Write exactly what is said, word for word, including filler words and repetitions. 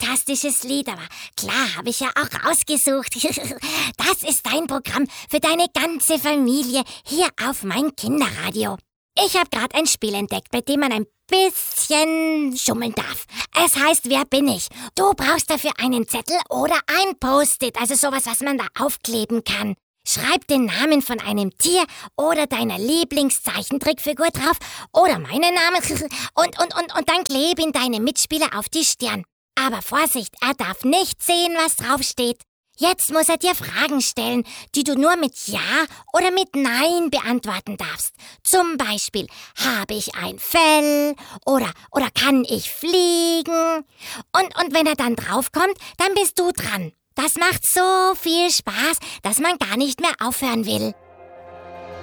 fantastisches Lied, aber klar, habe ich ja auch rausgesucht. Das ist dein Programm für deine ganze Familie hier auf mein Kinderradio. Ich habe gerade ein Spiel entdeckt, bei dem man ein bisschen schummeln darf. Es heißt, wer bin ich? Du brauchst dafür einen Zettel oder ein Post-it, also sowas, was man da aufkleben kann. Schreib den Namen von einem Tier oder deiner Lieblingszeichentrickfigur drauf oder meinen Namen und, und, und, und dann kleb ihn deinem Mitspieler auf die Stirn. Aber Vorsicht, er darf nicht sehen, was draufsteht. Jetzt muss er dir Fragen stellen, die du nur mit Ja oder mit Nein beantworten darfst. Zum Beispiel, habe ich ein Fell oder, oder kann ich fliegen? Und, und wenn er dann draufkommt, dann bist du dran. Das macht so viel Spaß, dass man gar nicht mehr aufhören will.